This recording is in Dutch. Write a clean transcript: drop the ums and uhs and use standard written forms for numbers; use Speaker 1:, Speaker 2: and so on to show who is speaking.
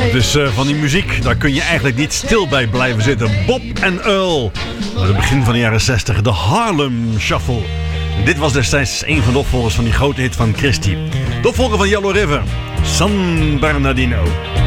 Speaker 1: Dus van die muziek, daar kun je eigenlijk niet stil bij blijven zitten. Bob en Earl. Aan het begin van de jaren 60, de Harlem Shuffle. Dit was destijds een van de opvolgers van die grote hit van Christie. De opvolger van Yellow River, San Bernardino.